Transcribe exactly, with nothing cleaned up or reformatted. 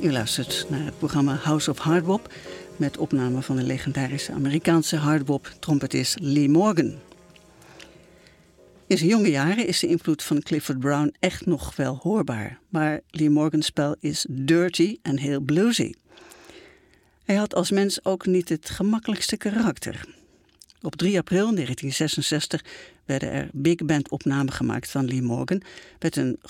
U luistert naar het programma House of Hardbop met opname van de legendarische Amerikaanse hardbop-trompetist Lee Morgan. In zijn jonge jaren is de invloed van Clifford Brown echt nog wel hoorbaar, maar Lee Morgan's spel is dirty en heel bluesy. Hij had als mens ook niet het gemakkelijkste karakter. Op drie april negentien zesenzestig werden er big band opnamen gemaakt van Lee Morgan met een